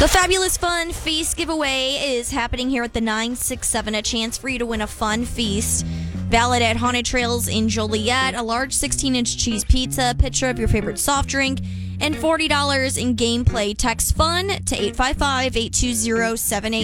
The Fabulous Fun Feast giveaway is happening here at the 967. A chance for you to win a fun feast. Valid at Haunted Trails in Joliet. A large 16-inch cheese pizza, a picture of your favorite soft drink, and $40 in gameplay. Text FUN to 855-820-78.